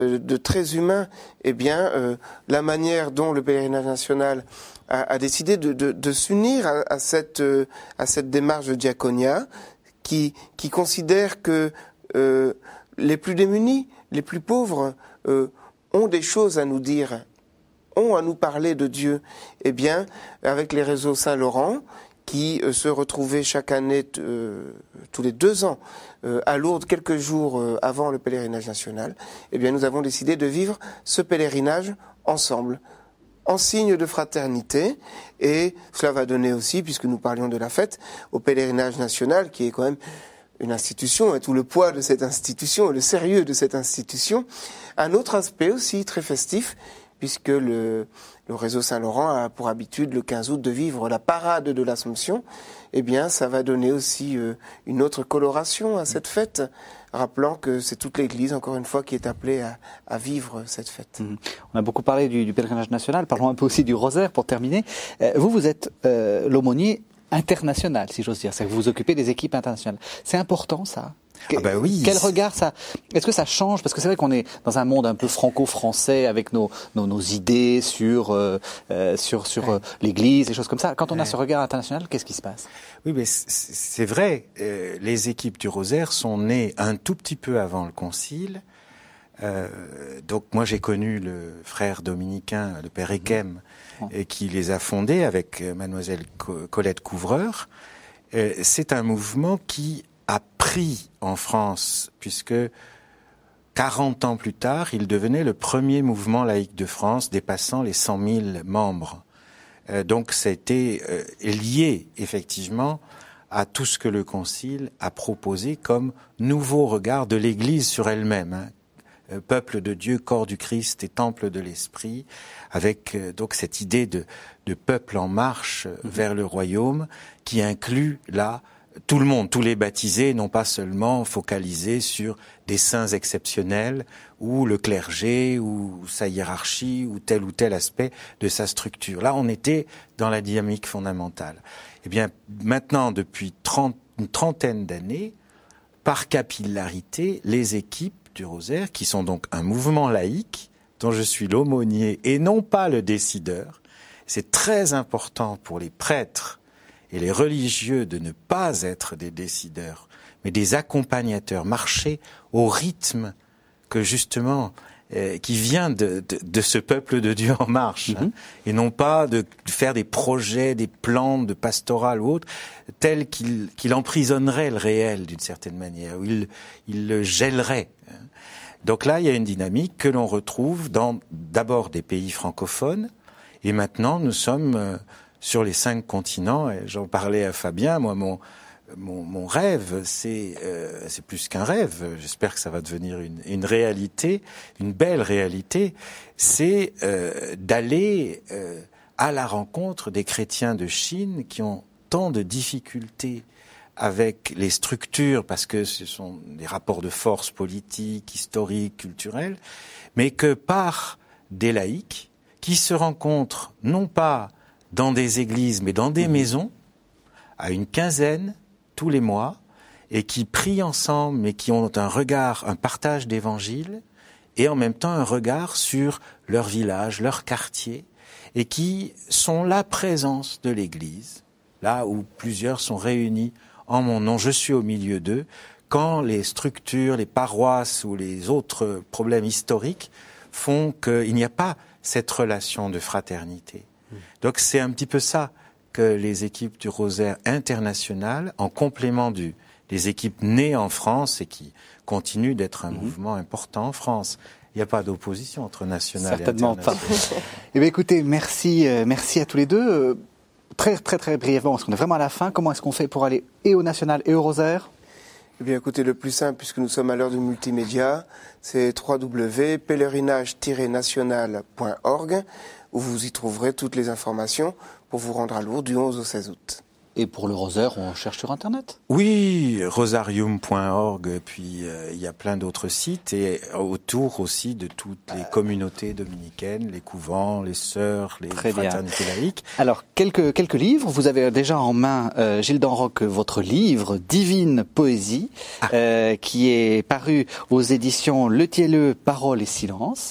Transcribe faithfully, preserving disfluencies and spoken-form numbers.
de très humain, eh bien, euh, la manière dont le pèlerinage national a, a décidé de, de, de s'unir à, à, cette, euh, à cette démarche de diaconia, qui, qui considère que euh, les plus démunis, les plus pauvres, euh, ont des choses à nous dire, ont à nous parler de Dieu. Eh bien, avec les réseaux Saint-Laurent, qui euh, se retrouvaient chaque année, euh, tous les deux ans, euh, à Lourdes, quelques jours euh, avant le pèlerinage national, eh bien, nous avons décidé de vivre ce pèlerinage ensemble, en signe de fraternité, et cela va donner aussi, puisque nous parlions de la fête, au pèlerinage national, qui est quand même une institution, et tout le poids de cette institution, et le sérieux de cette institution, un autre aspect aussi très festif, puisque le, le réseau Saint-Laurent a pour habitude le quinze août de vivre la parade de l'Assomption, eh bien ça va donner aussi euh, une autre coloration à cette fête, rappelant que c'est toute l'Église, encore une fois, qui est appelée à, à vivre cette fête. Mmh. On a beaucoup parlé du, du pèlerinage national, parlons un peu aussi du rosaire pour terminer. Euh, vous, vous êtes euh, l'aumônier international, si j'ose dire, c'est que vous vous occupez des équipes internationales. C'est important ça ? Ah bah oui. Quel regard ça, est-ce que ça change? Parce que c'est vrai qu'on est dans un monde un peu franco-français avec nos, nos, nos idées sur, euh, sur, sur ouais. euh, l'église, des choses comme ça. Quand on ouais. a ce regard international, qu'est-ce qui se passe? Oui, mais c'est vrai, euh, les équipes du Rosaire sont nées un tout petit peu avant le concile. Euh, donc moi j'ai connu le frère dominicain, le père Ekem, mmh. et qui les a fondés avec mademoiselle Colette Couvreur. Euh, c'est un mouvement qui a pris en France, puisque quarante ans plus tard, il devenait le premier mouvement laïque de France, dépassant les cent mille membres. Euh, donc ça a été euh, lié, effectivement, à tout ce que le Concile a proposé comme nouveau regard de l'Église sur elle-même. Hein. Euh, peuple de Dieu, corps du Christ et temple de l'Esprit, avec euh, donc cette idée de, de peuple en marche euh, vers le royaume, qui inclut là tout le monde, tous les baptisés, non pas seulement focalisés sur des saints exceptionnels ou le clergé ou sa hiérarchie ou tel ou tel aspect de sa structure. Là, on était dans la dynamique fondamentale. Eh bien, maintenant, depuis trente, une trentaine d'années, par capillarité, les équipes du Rosaire, qui sont donc un mouvement laïque, dont je suis l'aumônier et non pas le décideur, c'est très important pour les prêtres et les religieux de ne pas être des décideurs, mais des accompagnateurs, marcher au rythme que justement euh, qui vient de, de, de ce peuple de Dieu en marche, mm-hmm. hein, et non pas de faire des projets, des plans de pastoral ou autre, tels qu'il, qu'il emprisonnerait le réel d'une certaine manière, ou il, il le gèlerait. Donc là, il y a une dynamique que l'on retrouve dans d'abord des pays francophones, et maintenant nous sommes euh, sur les cinq continents, et j'en parlais à Fabien, moi mon mon, mon rêve, c'est euh, c'est plus qu'un rêve, j'espère que ça va devenir une, une réalité, une belle réalité, c'est euh, d'aller euh, à la rencontre des chrétiens de Chine qui ont tant de difficultés avec les structures, parce que ce sont des rapports de force politiques, historiques, culturels, mais que par des laïcs qui se rencontrent non pas dans des églises, mais dans des maisons, à une quinzaine, tous les mois, et qui prient ensemble, mais qui ont un regard, un partage d'évangile, et en même temps un regard sur leur village, leur quartier, et qui sont la présence de l'Église, là où plusieurs sont réunis en mon nom, je suis au milieu d'eux, quand les structures, les paroisses ou les autres problèmes historiques font qu'il n'y a pas cette relation de fraternité. Donc c'est un petit peu ça que les équipes du Rosaire international, en complément du, des équipes nées en France et qui continuent d'être un mmh. mouvement important en France. Il n'y a pas d'opposition entre national Certainement et international. Certainement pas. Eh bien écoutez, merci, euh, merci à tous les deux. Euh, très très très brièvement, parce qu'on est vraiment à la fin, comment est-ce qu'on fait pour aller et au national et au Rosaire ? Eh bien écoutez, le plus simple, puisque nous sommes à l'heure du multimédia, c'est w w w point pèlerinage tiret national point org, où vous y trouverez toutes les informations pour vous rendre à Lourdes du onze au seize août. Et pour le rosaire, on cherche sur Internet. Oui, rosarium point org, puis euh, il y a plein d'autres sites, et autour aussi de toutes les communautés dominicaines, les couvents, les sœurs, les Très fraternités laïques. Alors, quelques, quelques livres. Vous avez déjà en main, euh, Gilles Denroch, votre livre, Divine Poésie, ah. euh, qui est paru aux éditions Le Thielleux, Parole et Silence.